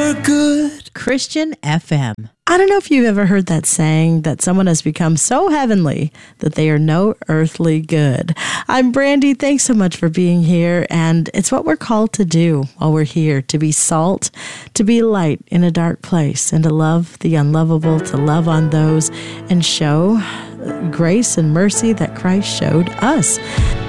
are good. Christian FM. I don't know if you've ever heard that saying that someone has become so heavenly that they are no earthly good. I'm Brandy. Thanks so much for being here. And it's what we're called to do while we're here, to be salt, to be light in a dark place, and to love the unlovable, to love on those and show grace and mercy that Christ showed us.